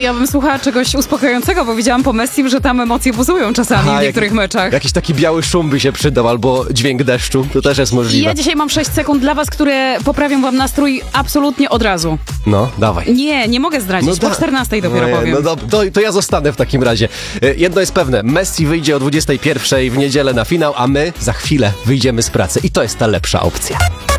ja bym słuchała czegoś uspokajającego, bo widziałam po Messim, że tam emocje buzują czasami w niektórych meczach. Jakiś taki biały szum by się przydał, albo dźwięk deszczu, to też jest możliwe. Ja dzisiaj mam 6 sekund dla was, które poprawią wam nastrój absolutnie od razu. No, dawaj. Nie mogę zdradzić, po 14 dopiero powiem. No to ja zostanę w takim razie. Jedno jest pewne, Messi wyjdzie o 21 w niedzielę na finał, a my za chwilę wyjdziemy z pracy i to jest ta lepsza opcja.